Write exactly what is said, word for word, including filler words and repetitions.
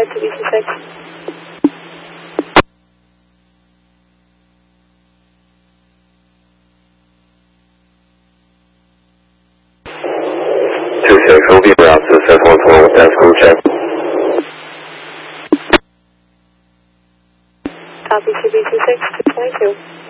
ahead to B C six. two six, we'll be around to seven one four with that school check. Copy to B C six, two twenty-two.